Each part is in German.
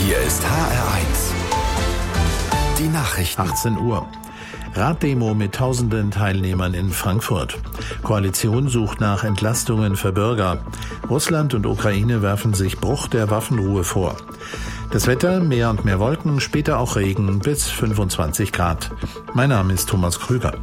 Hier ist HR1. Die Nachrichten. 18 Uhr. Raddemo mit tausenden Teilnehmern in Frankfurt. Koalition sucht nach Entlastungen für Bürger. Russland und Ukraine werfen sich Bruch der Waffenruhe vor. Das Wetter, mehr und mehr Wolken, später auch Regen bis 25 Grad. Mein Name ist Thomas Krüger.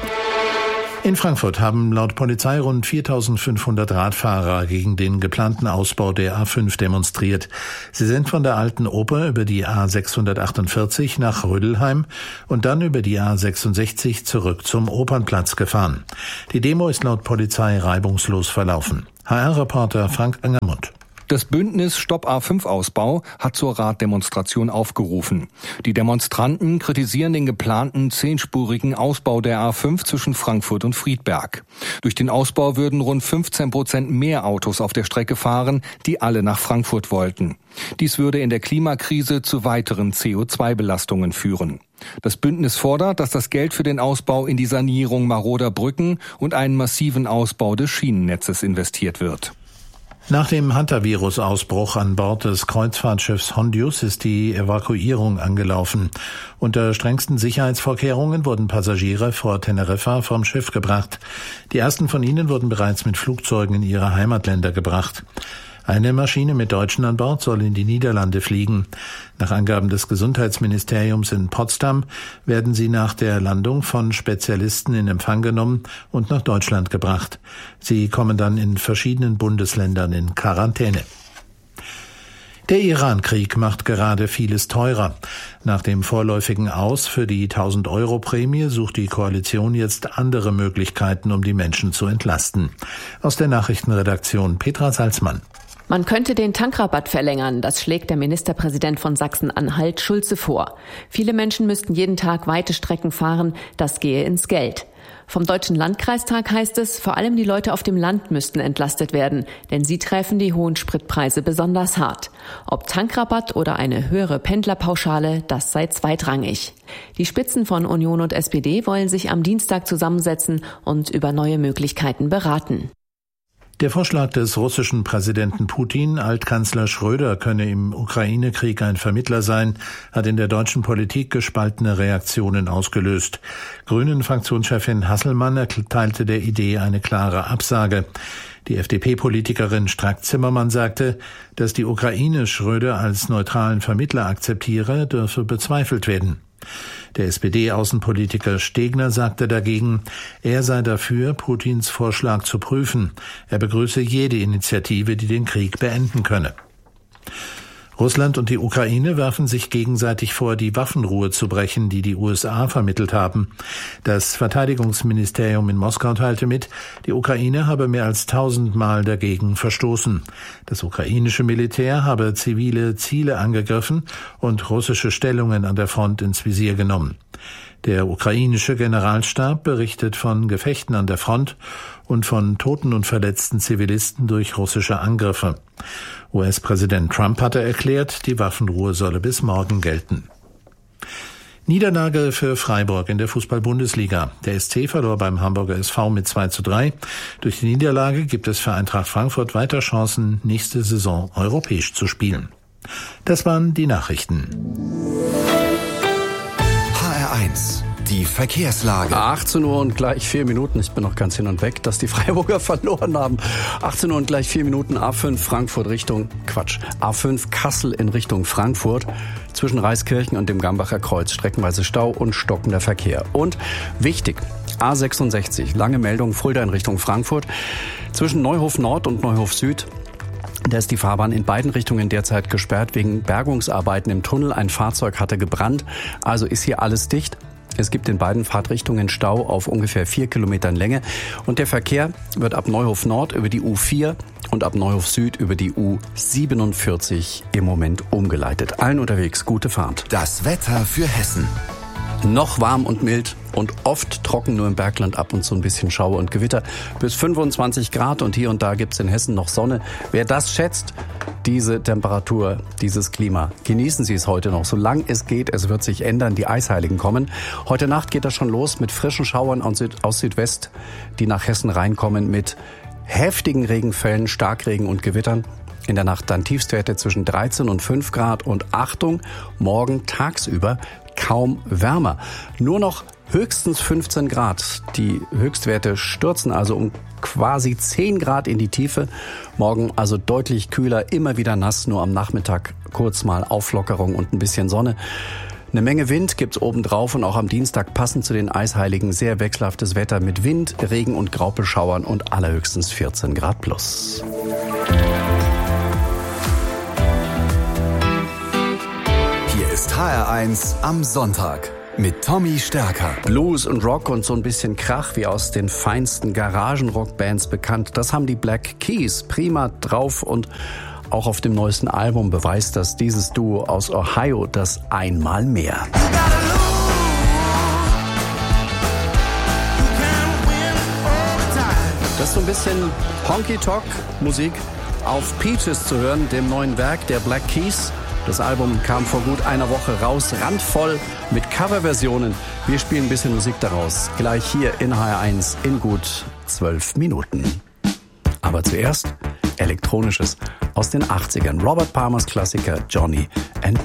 In Frankfurt haben laut Polizei rund 4.500 Radfahrer gegen den geplanten Ausbau der A5 demonstriert. Sie sind von der Alten Oper über die A648 nach Rödelheim und dann über die A66 zurück zum Opernplatz gefahren. Die Demo ist laut Polizei reibungslos verlaufen. HR-Reporter Frank Angermund. Das Bündnis Stopp A5-Ausbau hat zur Raddemonstration aufgerufen. Die Demonstranten kritisieren den geplanten 10-spurigen Ausbau der A5 zwischen Frankfurt und Friedberg. Durch den Ausbau würden rund 15% mehr Autos auf der Strecke fahren, die alle nach Frankfurt wollten. Dies würde in der Klimakrise zu weiteren CO2-Belastungen führen. Das Bündnis fordert, dass das Geld für den Ausbau in die Sanierung maroder Brücken und einen massiven Ausbau des Schienennetzes investiert wird. Nach dem Hantavirus-Ausbruch an Bord des Kreuzfahrtschiffs Hondius ist die Evakuierung angelaufen. Unter strengsten Sicherheitsvorkehrungen wurden Passagiere vor Teneriffa vom Schiff gebracht. Die ersten von ihnen wurden bereits mit Flugzeugen in ihre Heimatländer gebracht. Eine Maschine mit Deutschen an Bord soll in die Niederlande fliegen. Nach Angaben des Gesundheitsministeriums in Potsdam werden sie nach der Landung von Spezialisten in Empfang genommen und nach Deutschland gebracht. Sie kommen dann in verschiedenen Bundesländern in Quarantäne. Der Iran-Krieg macht gerade vieles teurer. Nach dem vorläufigen Aus für die 1.000-Euro-Prämie sucht die Koalition jetzt andere Möglichkeiten, um die Menschen zu entlasten. Aus der Nachrichtenredaktion Petra Salzmann. Man könnte den Tankrabatt verlängern, das schlägt der Ministerpräsident von Sachsen-Anhalt Schulze vor. Viele Menschen müssten jeden Tag weite Strecken fahren, das gehe ins Geld. Vom Deutschen Landkreistag heißt es, vor allem die Leute auf dem Land müssten entlastet werden, denn sie treffen die hohen Spritpreise besonders hart. Ob Tankrabatt oder eine höhere Pendlerpauschale, das sei zweitrangig. Die Spitzen von Union und SPD wollen sich am Dienstag zusammensetzen und über neue Möglichkeiten beraten. Der Vorschlag des russischen Präsidenten Putin, Altkanzler Schröder könne im Ukraine-Krieg ein Vermittler sein, hat in der deutschen Politik gespaltene Reaktionen ausgelöst. Grünen-Fraktionschefin Hasselmann erteilte der Idee eine klare Absage. Die FDP-Politikerin Strack-Zimmermann sagte, dass die Ukraine Schröder als neutralen Vermittler akzeptiere, dürfe bezweifelt werden. Der SPD-Außenpolitiker Stegner sagte dagegen, er sei dafür, Putins Vorschlag zu prüfen. Er begrüße jede Initiative, die den Krieg beenden könne. Russland und die Ukraine werfen sich gegenseitig vor, die Waffenruhe zu brechen, die die USA vermittelt haben. Das Verteidigungsministerium in Moskau teilte mit, die Ukraine habe mehr als 1000 Mal dagegen verstoßen. Das ukrainische Militär habe zivile Ziele angegriffen und russische Stellungen an der Front ins Visier genommen. Der ukrainische Generalstab berichtet von Gefechten an der Front und von toten und verletzten Zivilisten durch russische Angriffe. US-Präsident Trump hatte erklärt, die Waffenruhe solle bis morgen gelten. Niederlage für Freiburg in der Fußball-Bundesliga. Der SC verlor beim Hamburger SV mit 2:3. Durch die Niederlage gibt es für Eintracht Frankfurt weiter Chancen, nächste Saison europäisch zu spielen. Das waren die Nachrichten. HR1, die Verkehrslage. 18 Uhr und gleich 4 Minuten. Ich bin noch ganz hin und weg, dass die Freiburger verloren haben. 18 Uhr und gleich 4 Minuten. A5 Kassel in Richtung Frankfurt. Zwischen Reiskirchen und dem Gambacher Kreuz. Streckenweise Stau und stockender Verkehr. Und wichtig, A66. Lange Meldung Fulda in Richtung Frankfurt. Zwischen Neuhof Nord und Neuhof Süd. Da ist die Fahrbahn in beiden Richtungen derzeit gesperrt wegen Bergungsarbeiten im Tunnel. Ein Fahrzeug hatte gebrannt, also ist hier alles dicht. Es gibt in beiden Fahrtrichtungen Stau auf ungefähr 4 Kilometern Länge. Und der Verkehr wird ab Neuhof Nord über die U4 und ab Neuhof Süd über die U47 im Moment umgeleitet. Allen unterwegs gute Fahrt. Das Wetter für Hessen. Noch warm und mild und oft trocken, nur im Bergland ab und zu ein bisschen Schauer und Gewitter. Bis 25 Grad und hier und da gibt's in Hessen noch Sonne. Wer das schätzt, diese Temperatur, dieses Klima, genießen Sie es heute noch, solange es geht. Es wird sich ändern, die Eisheiligen kommen. Heute Nacht geht das schon los mit frischen Schauern aus Südwest, die nach Hessen reinkommen mit heftigen Regenfällen, Starkregen und Gewittern. In der Nacht dann Tiefstwerte zwischen 13 und 5 Grad und Achtung, morgen tagsüber kaum wärmer. Nur noch höchstens 15 Grad. Die Höchstwerte stürzen also um quasi 10 Grad in die Tiefe. Morgen also deutlich kühler, immer wieder nass, nur am Nachmittag kurz mal Auflockerung und ein bisschen Sonne. Eine Menge Wind gibt's obendrauf und auch am Dienstag passend zu den Eisheiligen sehr wechselhaftes Wetter mit Wind, Regen und Graupelschauern und allerhöchstens 14 Grad plus. Hier ist HR1 am Sonntag mit Tommy Stärker. Blues und Rock und so ein bisschen Krach wie aus den feinsten Garagenrock-Bands bekannt. Das haben die Black Keys prima drauf und auch auf dem neuesten Album beweist das dieses Duo aus Ohio das einmal mehr. Das ist so ein bisschen Honky-Tonk-Musik auf Peaches zu hören, dem neuen Werk der Black Keys. Das Album kam vor gut einer Woche raus, randvoll mit Coverversionen. Wir spielen ein bisschen Musik daraus, gleich hier in HR1 in gut 12 Minuten. Aber zuerst Elektronisches aus den 80ern. Robert Palmers Klassiker Johnny and